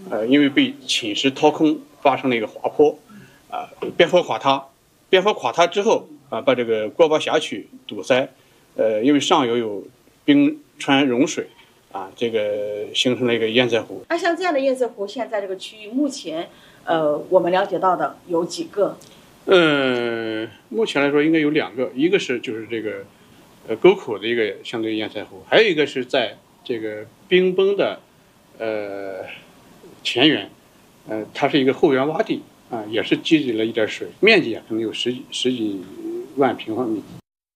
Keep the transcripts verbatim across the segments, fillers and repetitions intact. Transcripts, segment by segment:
呃，因为被侵蚀掏空，发生了一个滑坡，啊、呃，边坡垮塌，边坡垮塌之后啊、呃，把这个郭巴峡区堵塞，呃，因为上游有冰川融水，啊，这个形成了一个堰塞湖。 那像这样的堰塞湖，现在这个区域目前，呃，我们了解到的有几个？ 嗯，目前来说应该有两个，一个是就是这个，呃，沟口的一个相对堰塞湖，还有一个是在这个冰崩的，呃。前缘，呃，它是一个后源洼地啊、呃，也是积累了一点水，面积啊可能有十几十几万平方米。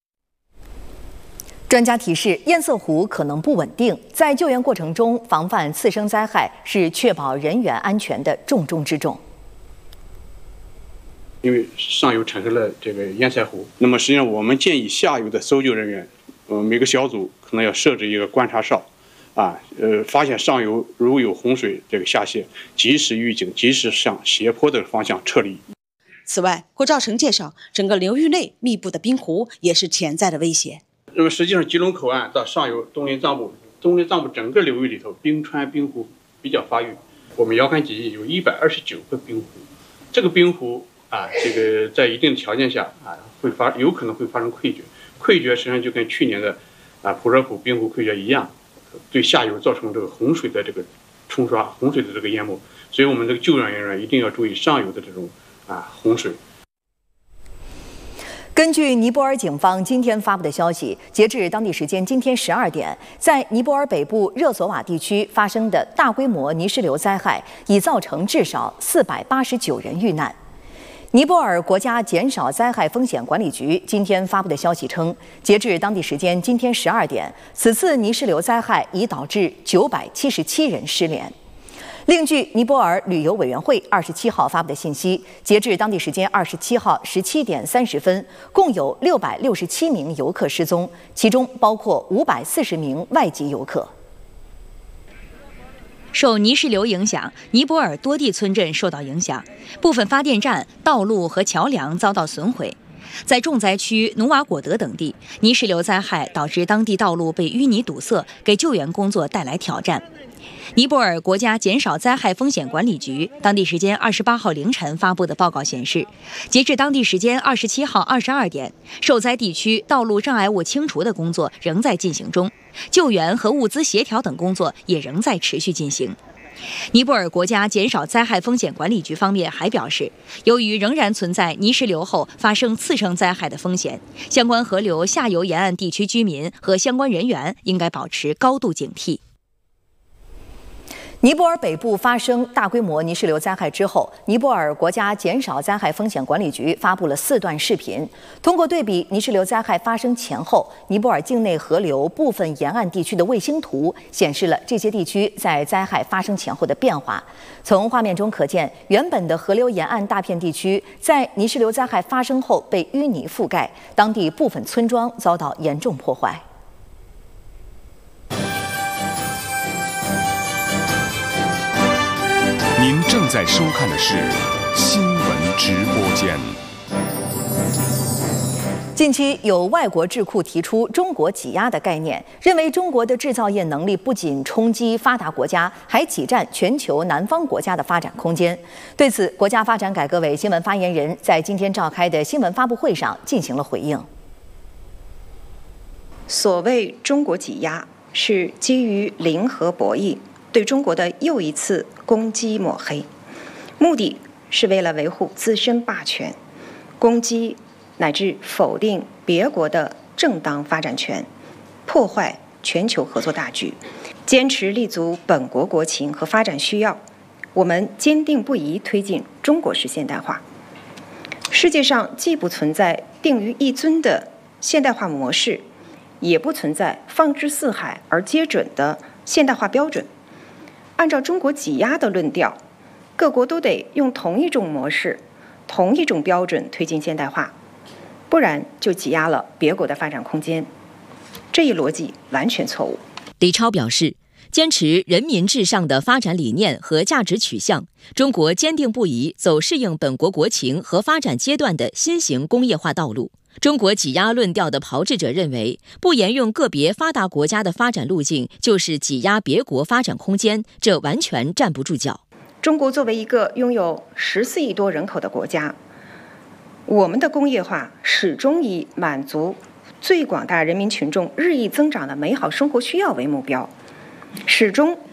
专家提示，堰塞湖可能不稳定，在救援过程中防范次生灾害是确保人员安全的重中之重。 因为上游产生了这个堰塞湖，那么实际上我们建议下游的搜救人员，呃，每个小组可能要设置一个观察哨。啊，呃，发现上游如有洪水这个下泄，及时预警，及时向斜坡的方向撤离。 此外，郭兆成介绍，整个流域内密布的冰湖也是潜在的威胁。 那么实际上，吉隆口岸到上游东林藏布，东林藏布整个流域里头，冰川冰湖比较发育。我们遥感基地有一百二十九个冰湖，这个冰湖啊，这个在一定条件下啊，会发有可能会发生溃决。溃决实际上就跟去年的啊普热普冰湖溃决一样。对下游造成这个洪水的这个冲刷，洪水的这个淹没，所以我们这个救援人员一定要注意上游的这种啊洪水。 根据尼泊尔警方今天发布的消息，截至当地时间今天十二点，在尼泊尔北部热索瓦地区发生的大规模泥石流灾害，已造成至少四百八十九人遇难。尼泊尔国家减少灾害风险管理局今天发布的消息称，截至当地时间今天十二点，此次泥石流灾害已导致九百七十七人失联。另据尼泊尔旅游委员会二十七号发布的信息，截至当地时间二十七号十七点三十分，共有六百六十七名游客失踪，其中包括五百四十名外籍游客。 受泥石流影响，尼泊尔多地村镇受到影响，部分发电站、道路和桥梁遭到损毁。在重灾区努瓦果德等地，泥石流灾害导致当地道路被淤泥堵塞，给救援工作带来挑战。尼泊尔国家减少灾害风险管理局当地时间二十八号凌晨发布的报告显示，截至当地时间二十七号二十二点，受灾地区道路障碍物清除的工作仍在进行中，救援和物资协调等工作也仍在持续进行。尼泊尔国家减少灾害风险管理局方面还表示，由于仍然存在泥石流后发生次生灾害的风险，相关河流下游沿岸地区居民和相关人员应该保持高度警惕。 尼泊尔北部发生大规模泥石流灾害之后，尼泊尔国家减少灾害风险管理局发布了四段视频，通过对比泥石流灾害发生前后尼泊尔境内河流部分沿岸地区的卫星图，显示了这些地区在灾害发生前后的变化。从画面中可见，原本的河流沿岸大片地区在泥石流灾害发生后被淤泥覆盖，当地部分村庄遭到严重破坏。 您正在收看的是新闻直播间。 近期有外国智库提出中国挤压的概念，认为中国的制造业能力不仅冲击发达国家，还挤占全球南方国家的发展空间。对此，国家发展改革委新闻发言人在今天召开的新闻发布会上进行了回应。 所谓中国挤压，是基于零和博弈对中国的又一次攻击抹黑，目的是为了维护自身霸权，攻击乃至否定别国的正当发展权，破坏全球合作大局，坚持立足本国国情和发展需要，我们坚定不移推进中国式现代化。世界上既不存在定于一尊的现代化模式，也不存在放之四海而皆准的现代化标准。按照中国挤压的论调，各国都得用同一种模式、同一种标准推进现代化，不然就挤压了别国的发展空间。这一逻辑完全错误。 李超表示，坚持人民至上的发展理念和价值取向，中国坚定不移走适应本国国情和发展阶段的新型工业化道路。中国挤压论调的炮制者认为，不沿用个别发达国家的发展路径，就是挤压别国发展空间，这完全站不住脚。 中国作为一个拥有十四亿多人口的国家，我们的工业化始终以满足最广大人民群众日益增长的美好生活需要为目标，始终